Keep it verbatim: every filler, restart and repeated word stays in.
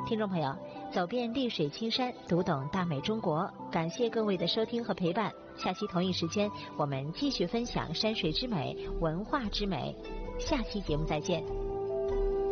听众朋友，走遍丽水青山，读懂大美中国。感谢各位的收听和陪伴。下期同一时间，我们继续分享山水之美、文化之美。下期节目再见。